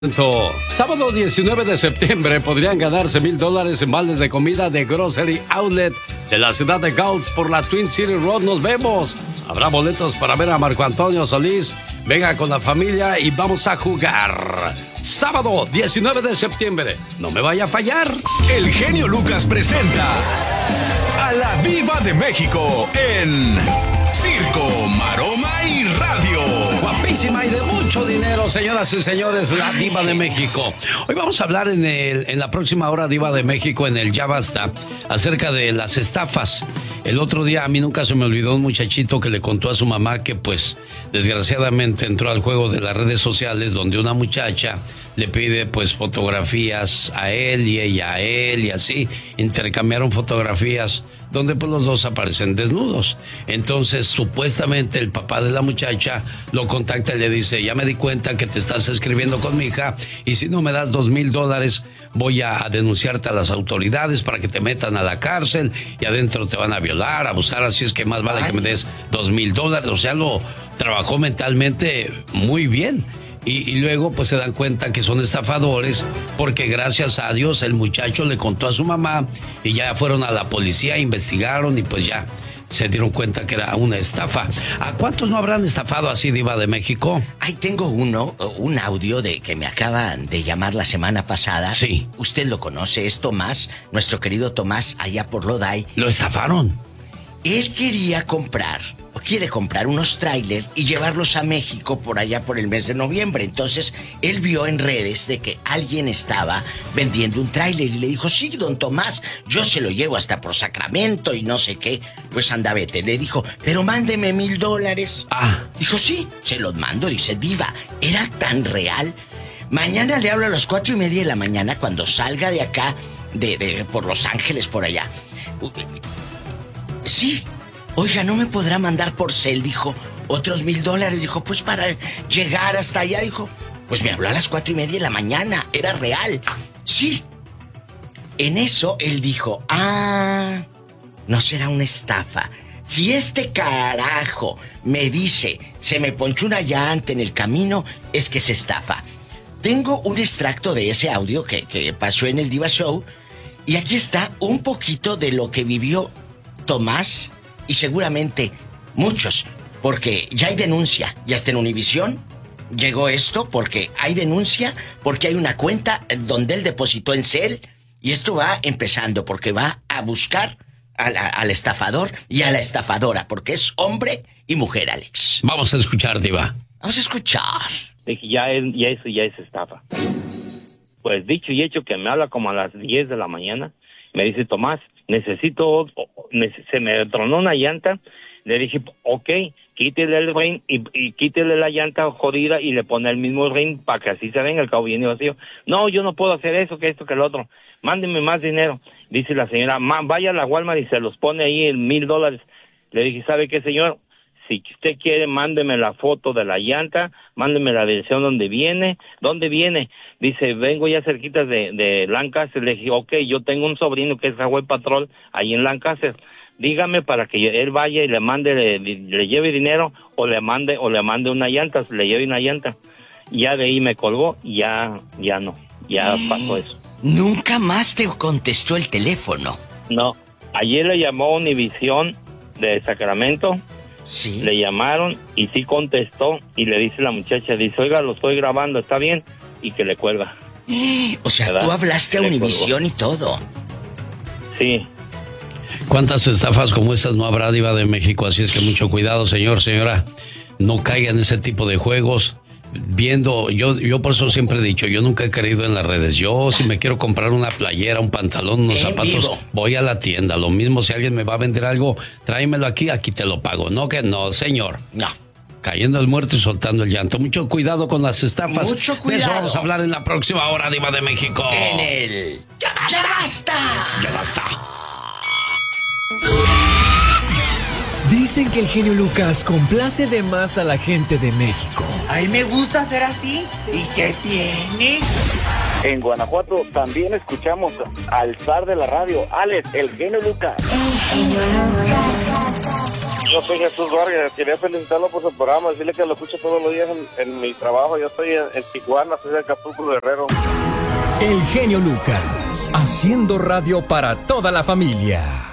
Sábado 19 de septiembre podrían ganarse $1,000 en vales de comida de Grocery Outlet de la ciudad de Gulf por la Twin City Road. Nos vemos. Habrá boletos para ver a Marco Antonio Solís. Venga con la familia y vamos a jugar. Sábado 19 de septiembre. No me vaya a fallar. El genio Lucas presenta a la Diva de México en Circo, Maroma y Radio. Guapísima y de mucho dinero, señoras y señores, la Diva de México. Hoy vamos a hablar en la próxima hora, Diva de México, en el Ya Basta, acerca de las estafas. El otro día a mí nunca se me olvidó un muchachito que le contó a su mamá que pues desgraciadamente entró al juego de las redes sociales donde una muchacha le pide pues fotografías a él y ella a él y así intercambiaron fotografías donde pues los dos aparecen desnudos. Entonces supuestamente el papá de la muchacha lo contacta y le dice: ya me di cuenta que te estás escribiendo con mi hija y si no me das $2,000 voy a denunciarte a las autoridades para que te metan a la cárcel y adentro te van a violar, abusar, así es que más vale que me des $2,000. O sea, lo trabajó mentalmente muy bien. Y luego pues se dan cuenta que son estafadores porque gracias a Dios el muchacho le contó a su mamá y ya fueron a la policía, investigaron y pues ya se dieron cuenta que era una estafa. ¿A cuántos no habrán estafado así, Diva de México? Ahí tengo un audio de que me acaban de llamar la semana pasada. Sí. Usted lo conoce, es Tomás, nuestro querido Tomás, allá por Lodi. ¿Lo estafaron? Él quería comprar, o quiere comprar unos trailers y llevarlos a México por allá por el mes de noviembre. Entonces, él vio en redes de que alguien estaba vendiendo un trailer y le dijo: sí, don Tomás, yo se lo llevo hasta por Sacramento y no sé qué. Pues anda, vete. Le dijo: pero mándeme $1,000. Dijo: sí, se los mando. Dice: Diva, era tan real. Mañana le hablo a las 4:30 de la mañana cuando salga de acá, por Los Ángeles, por allá. Sí. Oiga, ¿no me podrá mandar por cel? Dijo. Otros $1,000. Dijo: pues para llegar hasta allá. Dijo: pues me habló a las 4:30 de la mañana. Era real. Sí. En eso él dijo: no será una estafa. Si este carajo me dice se me ponchó una llanta en el camino, es que se estafa. Tengo un extracto de ese audio que pasó en el Diva Show. Y aquí está un poquito de lo que vivió Tomás y seguramente muchos, porque ya hay denuncia, ya está en Univisión. Llegó esto porque hay denuncia, porque hay una cuenta donde él depositó en cel y esto va empezando porque va a buscar al estafador y a la estafadora, porque es hombre y mujer, Alex. Vamos a escuchar, Diva. Vamos a escuchar. Dije: eso ya es estafa. Pues dicho y hecho que me habla como a las 10 de la mañana. Me dice: Tomás, se me tronó una llanta. Le dije: ok, quítele el rin y quítele la llanta jodida y le pone el mismo rin para que así se venga, el cabo viene vacío. No, yo no puedo hacer eso, que esto, que el otro. Mándeme más dinero. Dice la señora: vaya a la Walmart y se los pone ahí en $1,000. Le dije: ¿sabe qué, señor? Si usted quiere, mándeme la foto de la llanta, mándeme la dirección donde viene. ¿Dónde viene? Dice: vengo ya cerquita de Lancaster. Le dije: ok, yo tengo un sobrino que es Highway Patrol ahí en Lancaster. Dígame para que él vaya y le mande, le lleve dinero o le mande una llanta, le lleve una llanta. Ya de ahí me colgó y ya no, ya pasó eso. Nunca más te contestó el teléfono. No, ayer le llamó Univisión de Sacramento. Sí. Le llamaron y sí contestó y le dice la muchacha, dice: oiga, lo estoy grabando, ¿está bien? Y que le cuelga. O sea, ¿verdad? Tú hablaste a Univisión y todo. Sí. ¿Cuántas estafas como estas no habrá, Diva de México? Así es que mucho cuidado, señora. No caiga en ese tipo de juegos. Yo por eso siempre he dicho, yo nunca he creído en las redes. Yo, si me quiero comprar una playera, un pantalón, unos zapatos, voy a la tienda. Lo mismo, si alguien me va a vender algo, tráemelo aquí te lo pago. No, que no, señor. No. Cayendo el muerto y soltando el llanto. Mucho cuidado con las estafas. Mucho cuidado. De eso vamos a hablar en la próxima hora, Diva de México. En el ¡Ya basta! ¡Ya basta! Dicen que el genio Lucas complace de más a la gente de México. A mí me gusta ser así. ¿Y qué tiene? En Guanajuato también escuchamos al zar de la radio, Alex, el genio Lucas. Yo soy Jesús Vargas, quería felicitarlo por su programa, decirle que lo escucho todos los días en mi trabajo. Yo estoy en Tijuana, soy de Acapulco, Guerrero. El genio Lucas, haciendo radio para toda la familia.